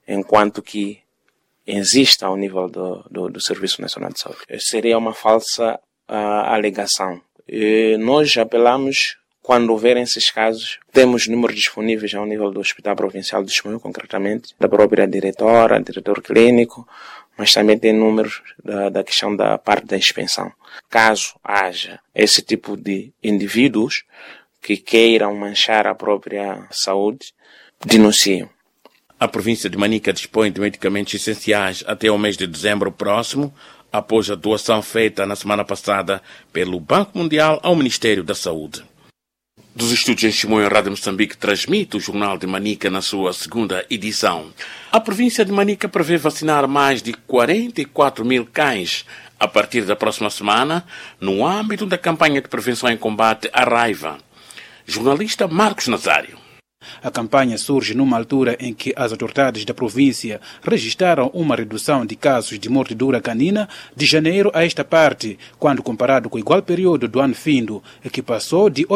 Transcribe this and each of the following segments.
enquanto que exista ao nível do Serviço Nacional de Saúde. Seria uma falsa alegação. Nós apelamos, quando houver esses casos, temos números disponíveis ao nível do Hospital Provincial de Chimoio, concretamente, da própria diretor clínico, mas também tem números da questão da parte da inspeção. Caso haja esse tipo de indivíduos que queiram manchar a própria saúde, denunciam. A província de Manica dispõe de medicamentos essenciais até o mês de dezembro próximo, após a doação feita na semana passada pelo Banco Mundial ao Ministério da Saúde. Dos estúdios em Chimoio, a Rádio Moçambique transmite o Jornal de Manica na sua segunda edição. A província de Manica prevê vacinar mais de 44 mil cães a partir da próxima semana, no âmbito da campanha de prevenção e combate à raiva. Jornalista Marcos Nazário. A campanha surge numa altura em que as autoridades da província registraram uma redução de casos de mordedura canina de janeiro a esta parte, quando comparado com o igual período do ano findo, que passou de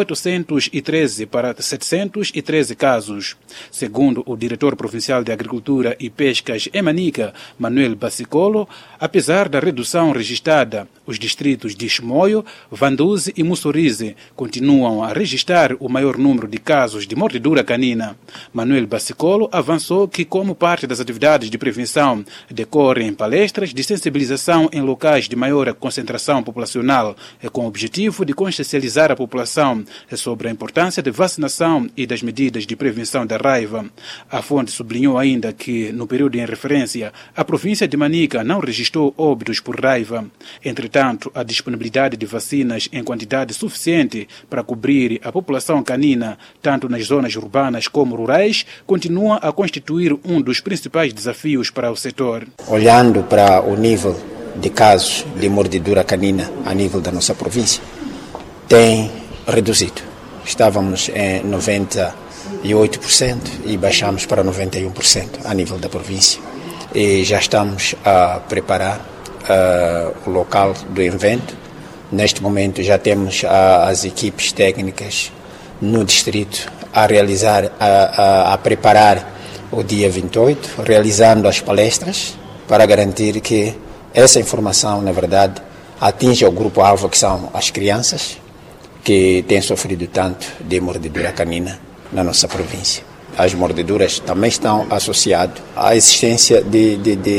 813 para 713 casos. Segundo o diretor provincial de Agricultura e Pescas em Manica, Manuel Bassicolo, apesar da redução registrada, os distritos de Chimoio, Vanduze e Mussorize continuam a registrar o maior número de casos de mordedura canina. Manuel Bassicolo avançou que, como parte das atividades de prevenção, decorrem palestras de sensibilização em locais de maior concentração populacional, com o objetivo de consciencializar a população sobre a importância da vacinação e das medidas de prevenção da raiva. A fonte sublinhou ainda que, no período em referência, a província de Manica não registrou óbitos por raiva. Entretanto, a disponibilidade de vacinas em quantidade suficiente para cobrir a população canina, tanto nas zonas urbanas como rurais, continua a constituir um dos principais desafios para o setor. Olhando para o nível de casos de mordedura canina a nível da nossa província, tem reduzido. Estávamos em 98% e baixamos para 91% a nível da província. E já estamos a preparar o local do evento. Neste momento já temos as equipes técnicas no distrito a realizar, a preparar o dia 28, realizando as palestras para garantir que essa informação, na verdade, atinja o grupo-alvo, que são as crianças que têm sofrido tanto de mordedura canina na nossa província. As mordeduras também estão associadas à existência de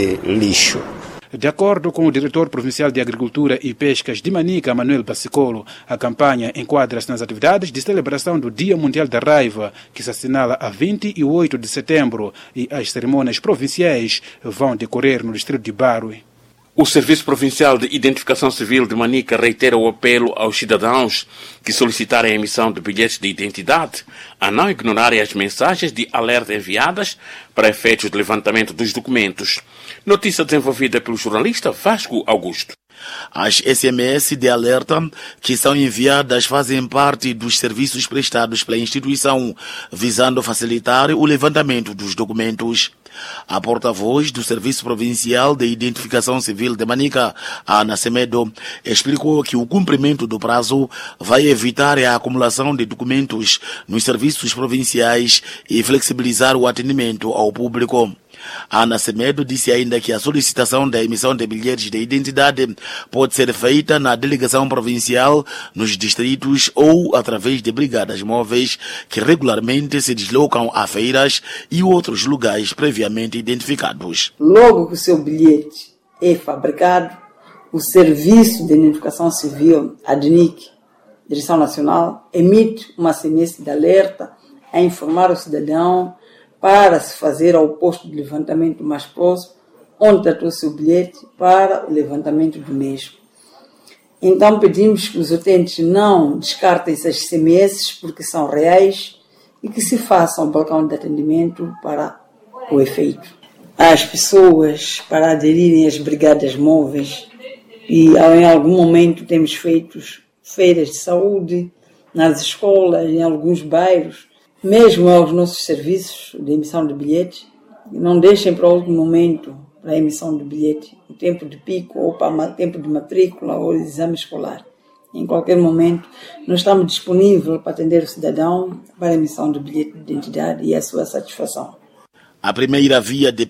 lixo. De acordo com o diretor provincial de Agricultura e Pescas de Manica, Manuel Bassicolo, a campanha enquadra-se nas atividades de celebração do Dia Mundial da Raiva, que se assinala a 28 de setembro, e as cerimônias provinciais vão decorrer no distrito de Barue. O Serviço Provincial de Identificação Civil de Manica reitera o apelo aos cidadãos que solicitarem a emissão de bilhetes de identidade a não ignorarem as mensagens de alerta enviadas para efeitos de levantamento dos documentos. Notícia desenvolvida pelo jornalista Vasco Augusto. As SMS de alerta que são enviadas fazem parte dos serviços prestados pela instituição, visando facilitar o levantamento dos documentos. A porta-voz do Serviço Provincial de Identificação Civil de Manica, Ana Semedo, explicou que o cumprimento do prazo vai evitar a acumulação de documentos nos serviços provinciais e flexibilizar o atendimento ao público. Ana Semedo disse ainda que a solicitação da emissão de bilhetes de identidade pode ser feita na delegação provincial, nos distritos ou através de brigadas móveis que regularmente se deslocam a feiras e outros lugares previamente identificados. Logo que o seu bilhete é fabricado, o Serviço de Identificação Civil, a DNIC, Direção Nacional, emite uma SMS de alerta a informar o cidadão para se fazer ao posto de levantamento mais próximo, onde tratou o seu bilhete, para o levantamento do mesmo. Então pedimos que os utentes não descartem essas SMS porque são reais e que se façam ao balcão de atendimento para o efeito. As pessoas para aderirem às brigadas móveis e em algum momento temos feito feiras de saúde nas escolas, em alguns bairros, mesmo aos nossos serviços de emissão de bilhete, não deixem para o último momento para a emissão de bilhete, o tempo de pico ou para o tempo de matrícula ou exame escolar. Em qualquer momento, nós estamos disponíveis para atender o cidadão para a emissão de bilhete de identidade e a sua satisfação. A primeira via de